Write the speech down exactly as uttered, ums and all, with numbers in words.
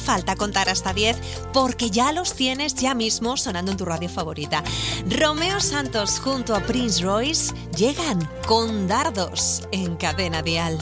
falta contar hasta diez porque ya los tienes ya mismo sonando en tu radio favorita. Romeo Santos junto a Prince Royce llegan con Dardos en Cadena Dial.